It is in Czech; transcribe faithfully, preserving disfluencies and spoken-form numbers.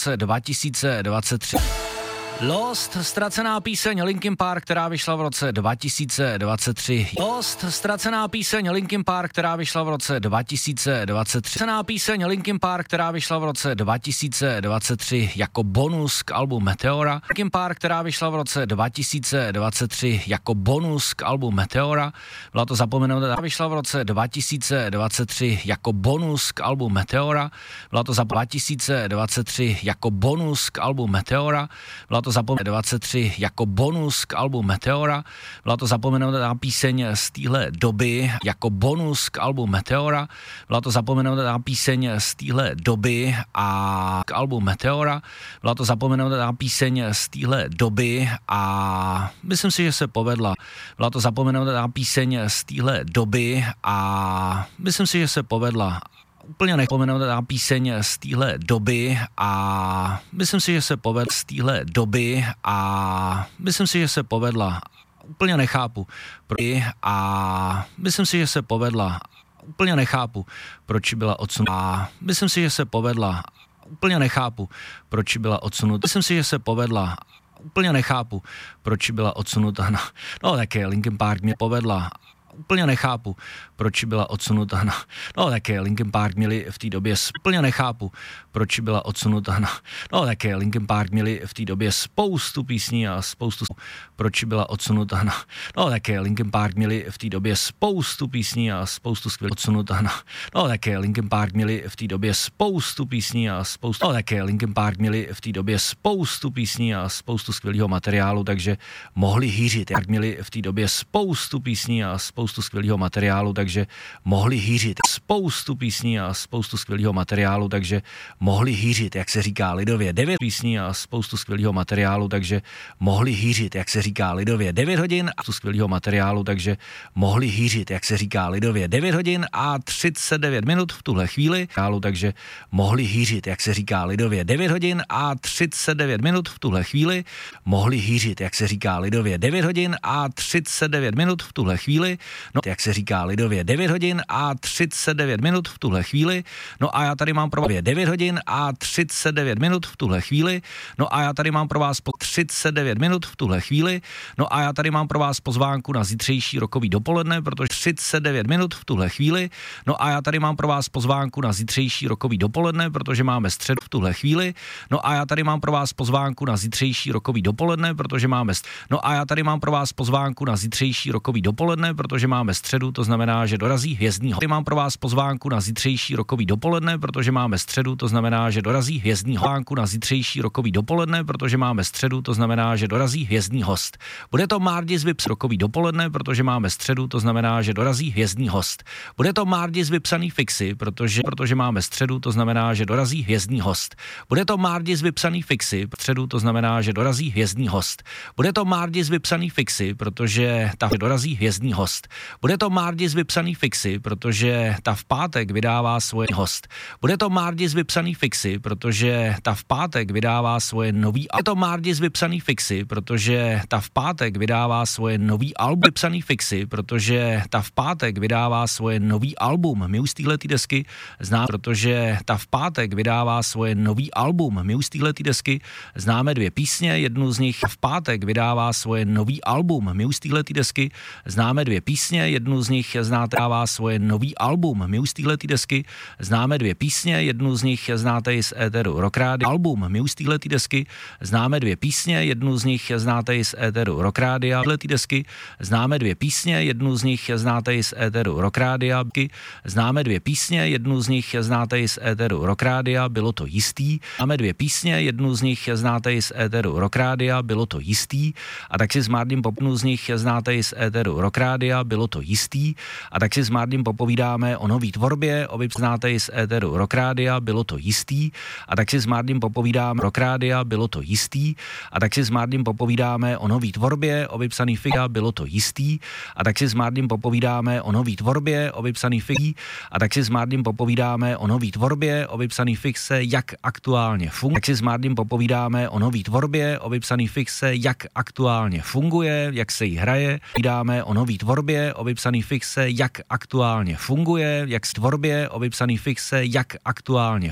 roce dva tisíce dvacet tři. Lost, ztracená píseň Linkin Park, která vyšla v roce dva tisíce dvacet tři. Lost, ztracená píseň Linkin Park, která vyšla v roce dva tisíce dvacet tři. Ztracená píseň Linkin Park, která vyšla v roce dva tisíce dvacet tři jako bonus k albu Meteora. Linkin Park, která vyšla v roce dva tisíce dvacet tři jako bonus k albu Meteora. Byla to zapomenutá, vyšla v roce dva tisíce dvacet tři jako bonus k albu Meteora. Byla to za dva tisíce dvacet tři jako bonus k albu Meteora. Byla to zapomenutá dvacet tři jako bonus k albu Meteora. Byla to zapomenutá píseň z téhle doby jako bonus k albu Meteora. Byla to zapomenutá píseň z téhle doby a k albu Meteora. Byla to zapomenutá píseň z téhle doby a myslím si, že se povedla. Byla to zapomenutá píseň z téhle doby a myslím si, že se povedla. Úplně nepomenutá píseň z téhle doby a myslím si, že se povedla z téhle doby a myslím si, že se povedla. Úplně nechápu. A myslím si, že se povedla. Úplně nechápu, proč byla odsunuta. Myslím si, že se povedla. Úplně nechápu, proč byla odsunuta. Myslím si, že se povedla. Úplně nechápu, proč byla odsunuta. No, no také Linkin Park mě povedla. Úplně nechápu, proč byla odsunuta. No, no také Linkin Park měli v té době, úplně nechápu, proč byla odsunuta. No, no také Linkin Park měli v té době spoustu písní a spoustu, proč byla odsunuta. No, no také Linkin Park měli v té době spoustu písní a spoustu skvělých odsunuta. No, no také Linkin Park měli v té době spoustu písní a spoustu, no také Linkin Park měli v té době spoustu písní a spoustu skvělého materiálu, takže mohli hýřit. Jak měli v té době spoustu písní a spoustu spoustu skvělého materiálu, takže mohli hýřit spoustu písní a spoustu skvělého materiálu, takže mohli hýřit, jak se říká lidově, devět písní a spoustu skvělého materiálu, takže mohli hýřit, jak se říká lidově, devět hodin a spoustu skvělého materiálu, takže mohli hýřit, jak se říká lidově, devět hodin a třicet devět minut v tuhle chvíli, takže mohli hýřit, jak se říká lidově, devět hodin a třicet devět minut v tuhle chvíli, mohli hýřit, jak se říká lidově, devět hodin a třicet devět minut v tuhle chvíli, no, jak se říká lidově, devět hodin a třicet devět minut v tuhle chvíli, no a já tady mám pro vás devět hodin a třicet devět minut v tuhle chvíli, no a já tady mám pro vás po třicet devět minut v tuhle chvíli, no a já tady mám pro vás pozvánku na zítřejší rokový dopoledne, protože třicet devět minut v tuhle chvíli, no a já tady mám pro vás pozvánku na zítřejší rokový dopoledne, protože máme středu v tuhle chvíli, no a já tady mám pro vás pozvánku na zítřejší rokový dopoledne, protože máme st- no a já tady mám pro vás pozvánku na zítřejší rokový dopoledne, protože máme středu, to znamená, že dorazí hvězdný host. Tady mám pro vás pozvánku na zítřejší rokový dopoledne, protože máme středu, to znamená, že dorazí hvězdný host. Na zítřejší rokový dopoledne, protože máme středu, to znamená, že dorazí hvězdný host. Bude to Mardis Vips rokový dopoledne, protože máme středu, to znamená, že dorazí hvězdný host. Bude to Mardis vypsaný fixy, protože protože máme středu, to znamená, že dorazí hvězdný host. Bude to Mardis vypsaný fixy, středu, to znamená, že dorazí hvězdný host. Bude to Mardis vypsaný fixy, protože ta dorazí hvězdný host. Bude to Mardis vypsaný fixy, protože ta v pátek vydává svoje host. Bude to Mardis vypsaný fixy, protože ta v pátek vydává svoje nový album. Je to Mardis vypsaný fixy, protože ta v pátek vydává svoje nový album. Vypsaný fixy, protože ta v pátek vydává svoje nový album. My už z téhletý desky známe, protože ta v pátek vydává svoje nový album. My už z téhletý desky známe dvě písně, jednu z nich v pátek vydává svoje nový album. My už z téhletý desky známe dvě písně, jednu z nich znáte dává svoje nový album. My už z téhletý desky známe dvě písně, jednu z nich znáte i z éteru Rock Radio album. My už z téhletý desky známe dvě písně, jednu z nich znáte i z éteru Rock Radio. Téhletý desky známe dvě písně, jednu z nich znáte i z éteru Rock Radio. Známe dvě písně, jednu z nich znáte i z éteru Rock Radio, bylo to jistý. Máme dvě písně, jednu z nich znáte i z éteru Rock Radio, bylo to jistý. A tak si s Mardym Popnu z nich znáte i z éteru Rock Radio, bylo to jistý. A tak si s Mardym popovídáme o nový tvorbě, o znáte i z éteru Rock Radio, bylo to jistý. A tak si s Mardym popovídáme Rock Radio, bylo to jistý. A tak si s Mardym popovídáme o nový tvorbě, o vypsaný figa, bylo to jistý. A tak si s Mardym popovídáme o nový tvorbě, o vypsaný figi. A tak si s Mardym popovídáme o nový tvorbě, o vypsaný fixe, jak aktuálně funguje. Tak si s Mardym popovídáme o nový tvorbě, o vypsaný fixe, jak aktuálně funguje, jak se jí hraje. Povídáme o nový tvorbě, o vypsaný fixe, jak aktuálně funguje, jak s tvorbě, o vypsaný fixe, jak aktuálně